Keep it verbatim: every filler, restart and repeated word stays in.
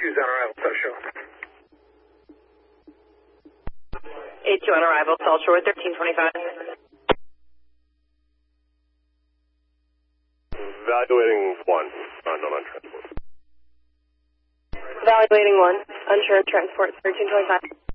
two's on arrival, South Shore. eight two on arrival, South Shore, thirteen twenty-five. Evaluating one, unknown on transport. Evaluating one, unsure transport, thirteen twenty-five.